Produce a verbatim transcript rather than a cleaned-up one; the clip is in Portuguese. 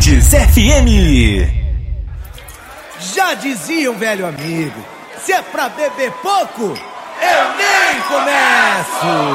Hits F M. Já dizia um velho amigo, se é pra beber pouco, eu nem começo.